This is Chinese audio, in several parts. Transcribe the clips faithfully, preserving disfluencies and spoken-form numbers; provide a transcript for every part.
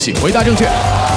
请回答正确。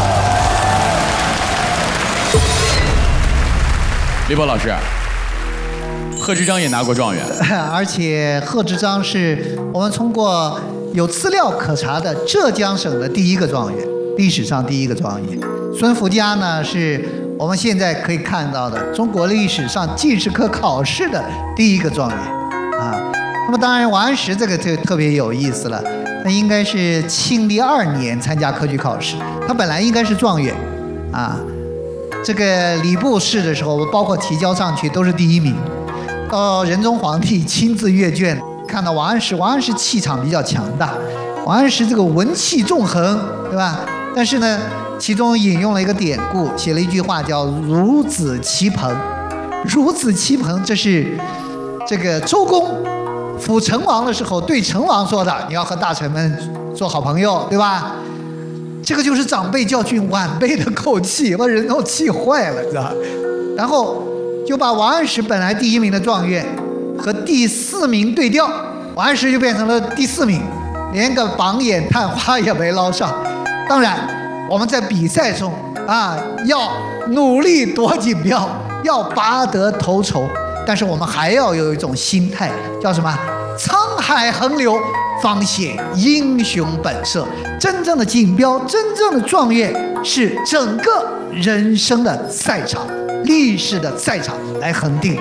李波老师，贺知章也拿过状元， 而且贺知章是我们通过有资料可查的浙江省的第一个状元，历史上第一个状元。孙福家呢，是我们现在可以看到的中国历史上进士科考试的第一个状元啊。那么当然，王安石这个就特别有意思了，他应该是庆历二年参加科举考试，他本来应该是状元啊。这个礼部试的时候，包括提交上去都是第一名。到仁宗皇帝亲自阅卷，看到王安石，王安石气场比较强大，王安石这个文气纵横，对吧？但是呢，其中引用了一个典故，写了一句话叫“孺子棋朋”。孺子棋朋，这是这个周公辅成王的时候对成王说的，你要和大臣们做好朋友，对吧？这个就是长辈教训晚辈的口气，把人都气坏了，知道吧？然后就把王安石本来第一名的状元和第四名对调，王安石就变成了第四名，连个榜眼探花也没捞上。当然，我们在比赛中啊，要努力夺锦标，要拔得头筹，但是我们还要有一种心态，叫什么？沧海横流，方显英雄本色。真正的锦标，真正的状元，是整个人生的赛场、历史的赛场来恒定。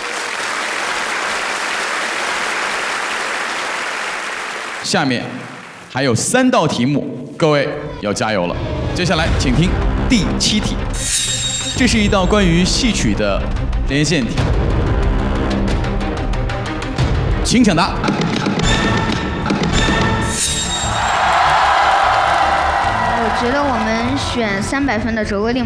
下面还有三道题目，各位要加油了。接下来请听第七题，这是一道关于戏曲的连线题，请抢答。 我觉得我们选三百分的折桂令。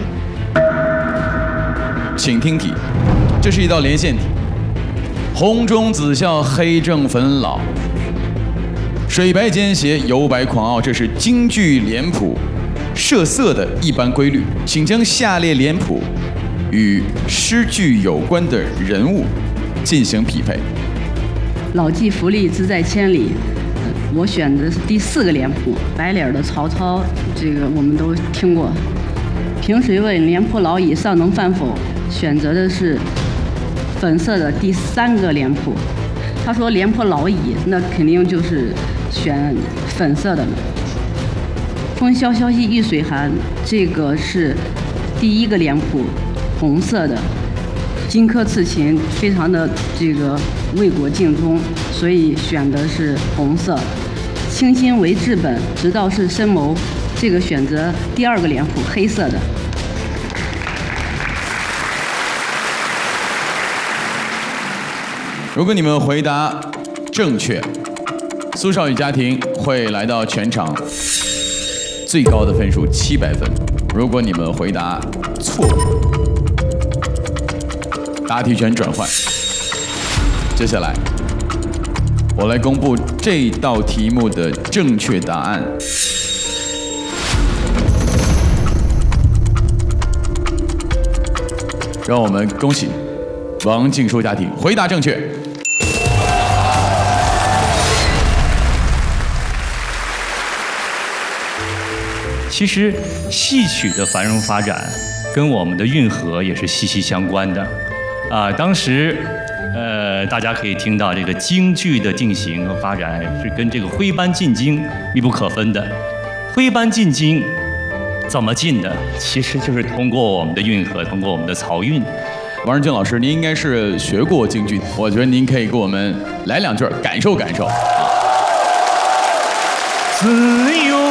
请听题，这是一道连线题。红中紫笑，黑正粉老，水白兼斜，油白狂傲，这是京剧脸谱设色的一般规律。请将下列脸谱与诗句有关的人物进行匹配。 老骥伏枥，志在千里。我选的是第四个脸谱，白脸的曹操，这个我们都听过。平水问廉颇老矣，尚能饭否？选择的是粉色的第三个脸谱。他说廉颇老矣，那肯定就是选粉色的了。风萧萧兮易水寒，这个是第一个脸谱，红色的。荆轲刺秦，非常的这个为国尽忠，所以选的是红色。清心为治本，直道是深谋，这个选择第二个脸谱，黑色的。 如果你们回答正确，苏少宇家庭会来到全场最高的分数七百分。如果你们回答错误，答题权转换。接下来，我来公布这道题目的正确答案。让我们恭喜王静书家庭回答正确。 其实，戏曲的繁荣发展跟我们的运河也是息息相关的。啊，当时，呃，大家可以听到这个京剧的进行和发展是跟这个徽班进京密不可分的。徽班进京怎么进的？其实就是通过我们的运河，通过我们的漕运。 王仁俊老师，您应该是学过京剧，我觉得您可以给我们来两句，感受感受。 自由